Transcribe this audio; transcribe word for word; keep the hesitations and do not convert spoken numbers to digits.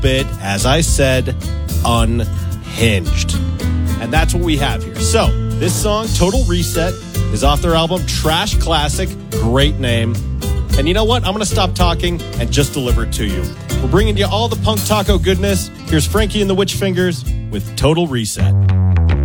bit, as I said, unhinged. And that's what we have here. So, this song, Total Reset, is off their album Trash Classic. Great name. And you know what? I'm going to stop talking and just deliver it to you. We're bringing you all the punk taco goodness. Here's Frankie and the Witch Fingers with Total Reset.